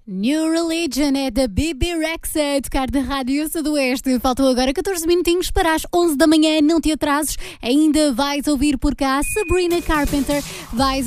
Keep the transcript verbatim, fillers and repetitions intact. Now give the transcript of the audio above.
New Religion é da Bibi Rexha a tocar na Rádio Sudoeste. Faltam agora catorze minutinhos para as onze da manhã. Não te atrases, ainda vais ouvir por cá Sabrina Carpenter. Vais